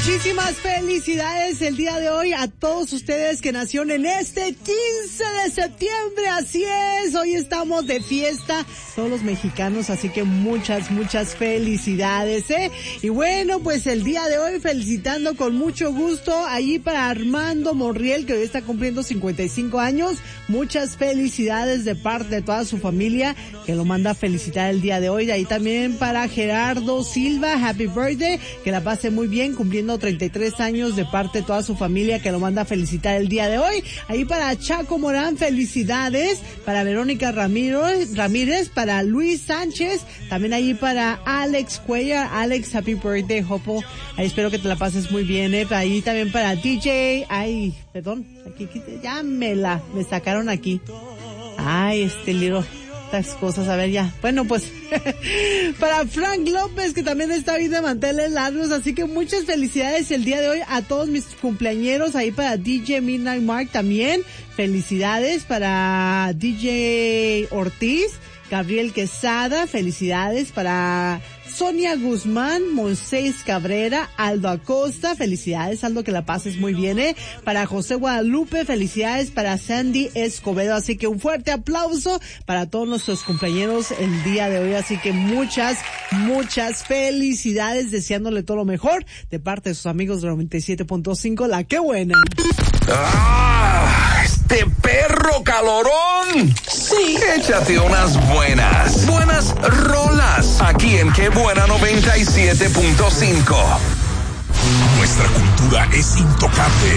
Muchísimas felicidades el día de hoy a todos ustedes que nacieron en este 15 de septiembre. Así es, hoy estamos de fiesta, todos los mexicanos, así que muchas felicidades, ¿eh? Y bueno, pues el día de hoy felicitando con mucho gusto ahí para Armando Monriel, que hoy está cumpliendo 55 años. Muchas felicidades de parte de toda su familia que lo manda a felicitar el día de hoy. Ahí también para Gerardo Silva, happy birthday, que la pase muy bien, cumpliendo 33 años de parte de toda su familia que lo manda a felicitar el día de hoy. Ahí para Chaco Morán, felicidades. Para Verónica Ramírez, para Luis Sánchez, también ahí para Alex Cuellar. Alex, happy birthday, Jopo. Ahí espero que te la pases muy bien, Ahí también para DJ, perdón, aquí ya me sacaron aquí. Liro, estas cosas, a ver ya. Bueno, pues, para Frank López, que también está bien de manteles largos, así que muchas felicidades el día de hoy a todos mis cumpleañeros. Ahí para DJ Midnight Mark también, felicidades. Para DJ Ortiz, Gabriel Quesada, felicidades. Para Sonia Guzmán, Moisés Cabrera, Aldo Acosta, felicidades Aldo, que la pases muy bien, Para José Guadalupe, felicidades. Para Sandy Escobedo, así que un fuerte aplauso para todos nuestros compañeros el día de hoy, así que muchas felicidades, deseándole todo lo mejor de parte de sus amigos de 97.5, La Qué Buena. ¡Este perro calorón! Sí. Échate unas buenas rolas aquí en Qué Buena 97.5. Nuestra cultura es intocable.